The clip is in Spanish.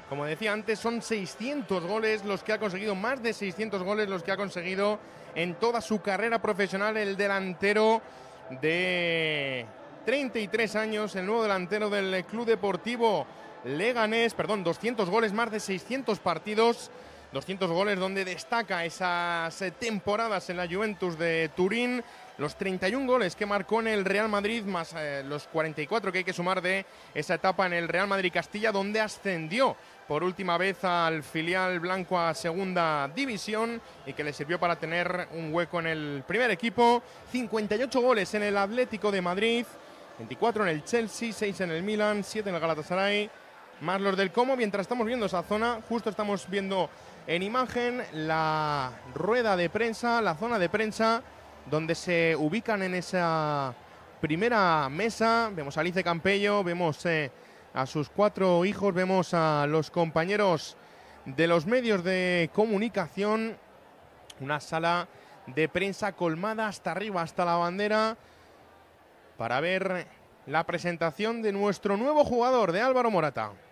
Como decía antes, son 600 goles los que ha conseguido, más de 600 goles los que ha conseguido en toda su carrera profesional el delantero de 33 años, el nuevo delantero del Club Deportivo Leganés, 200 goles, más de 600 partidos, 200 goles donde destaca esas temporadas en la Juventus de Turín, los 31 goles que marcó en el Real Madrid, más los 44 que hay que sumar de esa etapa en el Real Madrid Castilla, donde ascendió por última vez al filial blanco a segunda división y que le sirvió para tener un hueco en el primer equipo. 58 goles en el Atlético de Madrid, 24 en el Chelsea, 6 en el Milan, 7 en el Galatasaray, más los del Como. Mientras estamos viendo esa zona, justo estamos viendo en imagen la rueda de prensa, la zona de prensa, donde se ubican en esa primera mesa. Vemos a Alice Campello, vemos a sus 4 hijos, vemos a los compañeros de los medios de comunicación. Una sala de prensa colmada hasta arriba, hasta la bandera, para ver la presentación de nuestro nuevo jugador, de Álvaro Morata.